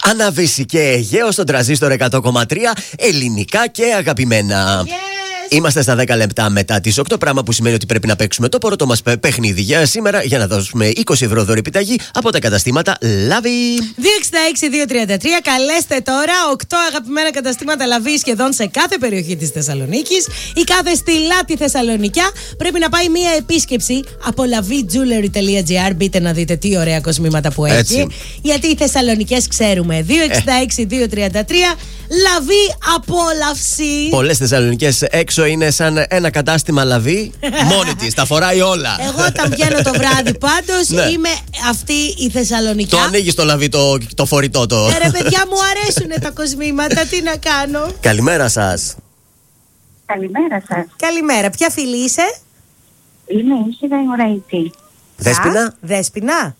Αναβίση και Αιγαίο στον τραζίστορ 100,3. Ελληνικά και αγαπημένα. Είμαστε στα 10 λεπτά μετά τις 8. Πράγμα που σημαίνει ότι πρέπει να παίξουμε το πρώτο μας παιχνίδι για σήμερα για να δώσουμε 20 ευρώ δώρο επιταγή από τα καταστήματα Λαβί. 266-233. Καλέστε τώρα 8 αγαπημένα καταστήματα Λαβί σχεδόν σε κάθε περιοχή της Θεσσαλονίκης. Η κάθε στυλά τη Θεσσαλονικιά πρέπει να πάει μία επίσκεψη από lavijewelry.gr. Μπείτε να δείτε τι ωραία κοσμήματα που έχει. Έτσι. Γιατί οι Θεσσαλονικές ξέρουμε. 266-233. Λαβί απόλαυση. Πολλές Θεσσαλονικές έξω είναι σαν ένα κατάστημα Λαβί. Μόνη της, τα φοράει όλα. Εγώ όταν βγαίνω το βράδυ πάντως είμαι αυτή η Θεσσαλονικιά. Το ανοίγεις το Λαβί το φορητό το. Ρε παιδιά, μου αρέσουνε τα κοσμήματα. Τι να κάνω. Καλημέρα σας. Καλημέρα σας. Καλημέρα. Ποια φίλη είσαι? Είμαι Ίσιδα Ιμωραϊτή. Δέσποινα. Δέσποινα.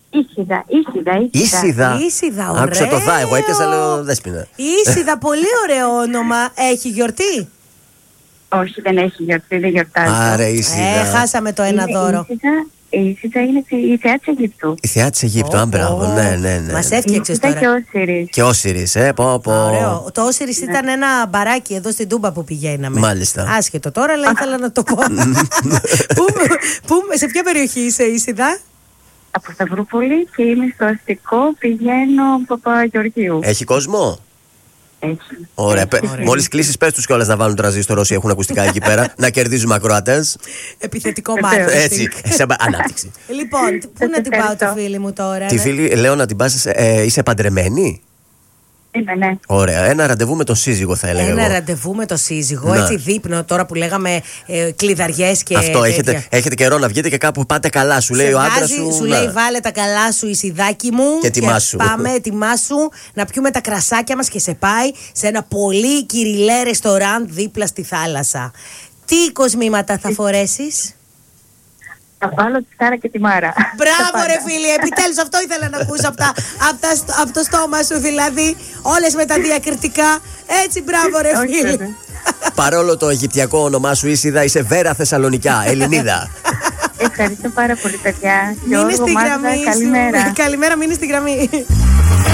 Ίσιδα. Ωραία. Άκουσα το δά, εγώ έπιασα λέω Δέσποινα. Ίσιδα, πολύ ωραίο όνομα. Έχει γιορτή? Όχι, δεν έχει γιορτή, δεν γιορτάζει. Άρα Ίσιδα. Χάσαμε το ένα δώρο. Η Ίσιδα είναι η θεά της Αιγύπτου. Η θεά της Αιγύπτου, αν μπράβο. Ναι. Μας έφτιαξες Ίσιδα τώρα. και Όσιρις. Και Όσιρις, πω. Ωραίο. Το Όσιρις ήταν ένα μπαράκι εδώ στην Τούμπα που πηγαίναμε. Μάλιστα. Άσχετο τώρα, αλλά ήθελα να το πω. Σε ποια περιοχή είσαι, Ίσιδα? Από Σταυρούπολη και είμαι στο αστικό, πηγαίνω Παπαγεωργίου. Έχει κόσμο? Έχει. Ωραία. Μόλις κλείσεις, πες τους κιόλας να βάλουν τραζίστορ όσοι έχουν ακουστικά εκεί πέρα. Να κερδίζουμε ακροατές. Επιθετικό Βεβαίως. marketing. Έτσι, σε ανάπτυξη. Λοιπόν, πού να την πάω ευχαριστώ. το φίλη μου τώρα? Τη φίλη, λέω να την πας, είσαι παντρεμένη? Είμαι, ναι. Ωραία. Ένα ραντεβού με τον σύζυγο θα έλεγα Ένα εγώ. ραντεβού με το σύζυγο, Να. έτσι δείπνο τώρα που λέγαμε κλειδαριές και. Αυτό, τέτοια. έχετε καιρό να βγείτε και κάπου πάτε καλά. Σου λέει Σε ο άντρας βγάζει, σου. σου να. λέει βάλε τα καλά σου Ισιδάκι μου Και ετοιμάσου. πάμε ετοιμάσου να πιούμε τα κρασάκια μας και σε πάει σε ένα πολύ κυριλέ ρεστοράν δίπλα στη θάλασσα. Τι κοσμήματα θα φορέσεις? Θα βάλω τη Στάρα και τη Μάρα. Μπράβο Τα ρε πάντα. φίλοι, επιτέλους αυτό ήθελα να ακούσω από το στόμα σου, δηλαδή όλες με τα διακριτικά. Έτσι, μπράβο ρε Όχι, φίλοι. βέβαια. Παρόλο το αιγυπτιακό όνομά σου Ίσιδα, είσαι Βέρα Θεσσαλονικιά, Ελληνίδα. Ευχαριστώ πάρα πολύ, παιδιά. Μείνε Γιώργο, στη Μάγδα, γραμμή σου. καλημέρα. Καλημέρα, μείνε στη γραμμή.